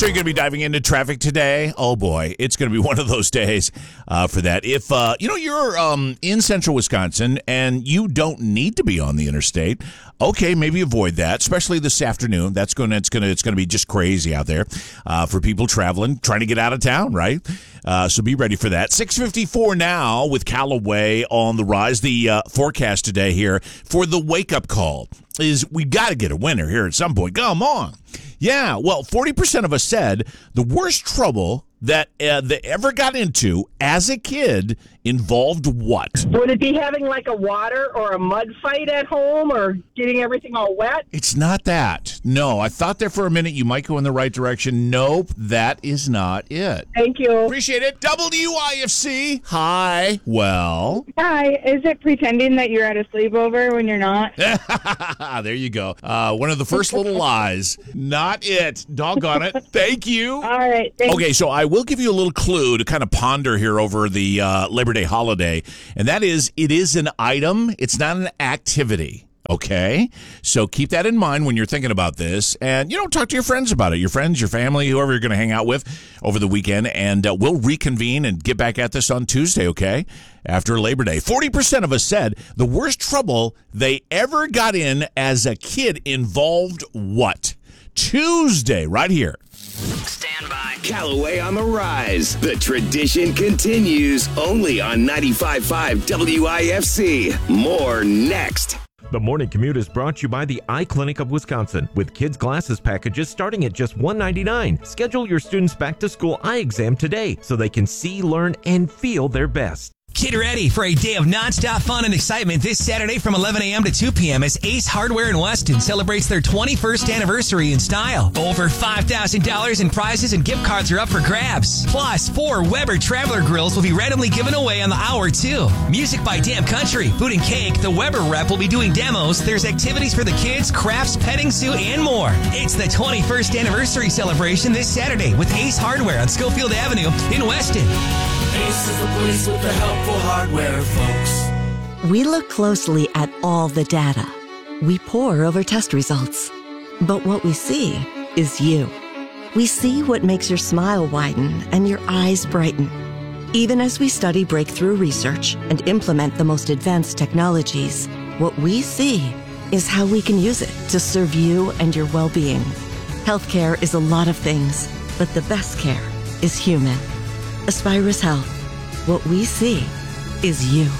So you're going to be diving into traffic today? Oh boy, it's going to be one of those days for that. If you're in central Wisconsin and you don't need to be on the interstate, okay, maybe avoid that, especially this afternoon. It's going to be just crazy out there for people traveling, trying to get out of town, right? So be ready for that. 6:54 now with Callaway on the rise. The forecast today here for the wake up call is we got to get a winner here at some point. Come on. Yeah, well, 40% of us said the worst trouble that they ever got into as a kid involved what? Would it be having like a water or a mud fight at home or getting everything all wet? It's not that. No, I thought there for a minute you might go in the right direction. Nope, that is not it. Thank you. Appreciate it. WIFC. Hi. Well. Hi. Is it pretending that you're at a sleepover when you're not? There you go. One of the first little lies. Not it. Doggone it. Thank you. All right. Thanks. Okay, so I will give you a little clue to kind of ponder here over the Labor Day holiday, and that is it is an item. It's not an activity. Okay, so keep that in mind when you're thinking about this, and talk to your friends about it. Your friends, your family, whoever you're going to hang out with over the weekend, and we'll reconvene and get back at this on Tuesday. Okay, after Labor Day. 40% of us said the worst trouble they ever got in as a kid involved what? Tuesday, right here. Stand by. Callaway on the rise. The tradition continues only on 95.5 WIFC. More next. The Morning Commute is brought to you by the Eye Clinic of Wisconsin with kids' glasses packages starting at just $1.99. Schedule your students' back-to-school eye exam today so they can see, learn, and feel their best. Get ready for a day of nonstop fun and excitement this Saturday from 11 a.m. to 2 p.m. as Ace Hardware in Weston celebrates their 21st anniversary in style. Over $5,000 in prizes and gift cards are up for grabs. Plus, 4 Weber Traveler Grills will be randomly given away on the hour, too. Music by Damn Country, Food and Cake, the Weber rep will be doing demos. There's activities for the kids, crafts, petting zoo, and more. It's the 21st anniversary celebration this Saturday with Ace Hardware on Schofield Avenue in Weston. Ace is the place with the helpful hardware, folks. We look closely at all the data. We pore over test results. But what we see is you. We see what makes your smile widen and your eyes brighten. Even as we study breakthrough research and implement the most advanced technologies, what we see is how we can use it to serve you and your well-being. Healthcare is a lot of things, but the best care is human. Aspirus Health. What we see is you.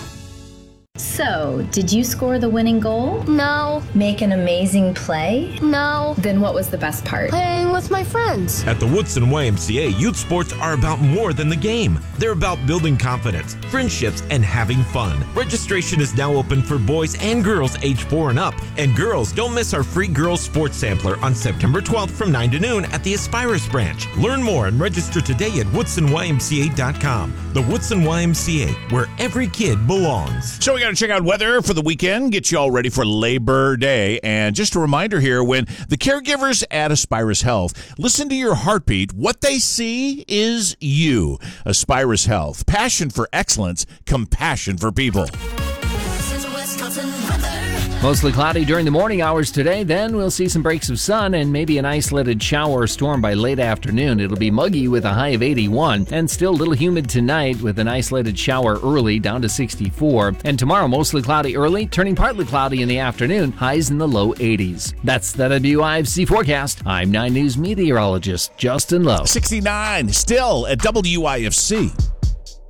So, did you score the winning goal? No. Make an amazing play? No. Then what was the best part? Playing with my friends. At the Woodson YMCA, youth sports are about more than the game. They're about building confidence, friendships, and having fun. Registration is now open for boys and girls age 4 and up. And girls, don't miss our free girls sports sampler on September 12th from 9 to noon at the Aspirus branch. Learn more and register today at WoodsonYMCA.com. The Woodson YMCA, where every kid belongs. So we got to check out weather for the weekend, get you all ready for Labor Day. And just a reminder here, when the caregivers at Aspirus Health listen to your heartbeat, what they see is you. Aspirus Health, passion for excellence, compassion for people. Mostly cloudy during the morning hours today. Then we'll see some breaks of sun and maybe an isolated shower or storm by late afternoon. It'll be muggy with a high of 81 and still a little humid tonight with an isolated shower early down to 64. And tomorrow mostly cloudy early, turning partly cloudy in the afternoon, highs in the low 80s. That's the WIFC forecast. I'm 9 News meteorologist Justin Lowe. 69 still at WIFC.